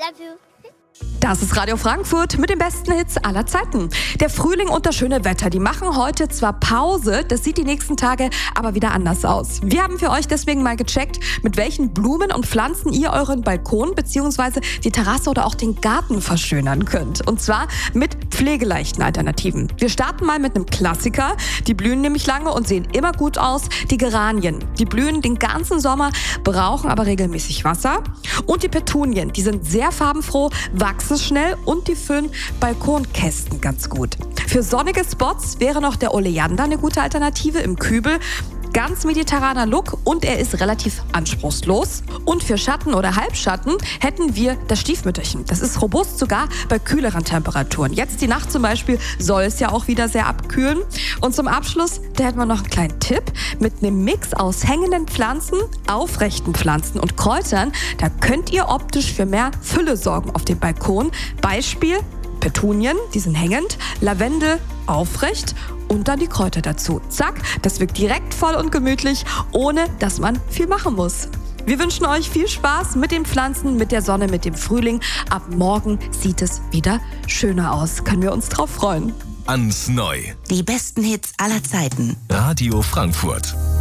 Love you. Das ist Radio Frankfurt mit den besten Hits aller Zeiten. Der Frühling und das schöne Wetter, die machen heute zwar Pause, das sieht die nächsten Tage aber wieder anders aus. Wir haben für euch deswegen mal gecheckt, mit welchen Blumen und Pflanzen ihr euren Balkon bzw. die Terrasse oder auch den Garten verschönern könnt. Und zwar mit pflegeleichten Alternativen. Wir starten mal mit einem Klassiker. Die blühen nämlich lange und sehen immer gut aus. Die Geranien. Die blühen den ganzen Sommer, brauchen aber regelmäßig Wasser. Und die Petunien, die sind sehr farbenfroh, wachsen schnell und die füllen Balkonkästen ganz gut. Für sonnige Spots wäre noch der Oleander eine gute Alternative im Kübel. Ganz mediterraner Look und er ist relativ anspruchslos. Und für Schatten oder Halbschatten hätten wir das Stiefmütterchen. Das ist robust sogar bei kühleren Temperaturen. Jetzt die Nacht zum Beispiel soll es ja auch wieder sehr abkühlen. Und zum Abschluss, da hätten wir noch einen kleinen Tipp. Mit einem Mix aus hängenden Pflanzen, aufrechten Pflanzen und Kräutern, da könnt ihr optisch für mehr Fülle sorgen auf dem Balkon. Beispiel Petunien, die sind hängend, Lavendel aufrecht und dann die Kräuter dazu. Zack, das wirkt direkt voll und gemütlich, ohne dass man viel machen muss. Wir wünschen euch viel Spaß mit den Pflanzen, mit der Sonne, mit dem Frühling. Ab morgen sieht es wieder schöner aus. Können wir uns drauf freuen. Ans Neu. Die besten Hits aller Zeiten. Radio Frankfurt.